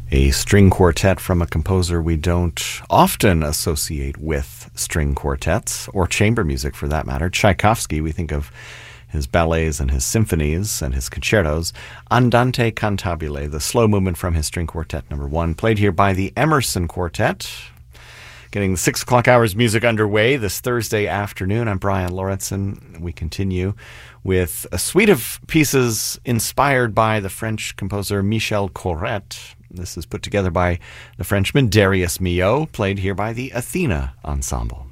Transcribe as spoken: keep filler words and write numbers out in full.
A string quartet from a composer we don't often associate with string quartets, or chamber music for that matter. Tchaikovsky, we think of his ballets and his symphonies and his concertos. Andante cantabile, the slow movement from his string quartet number one, played here by the Emerson Quartet. Getting the six o'clock hours music underway this Thursday afternoon. I'm Brian Lauritsen. We continue with a suite of pieces inspired by the French composer Michel Corrette. This is put together by the Frenchman Darius Milhaud, played here by the Athena Ensemble.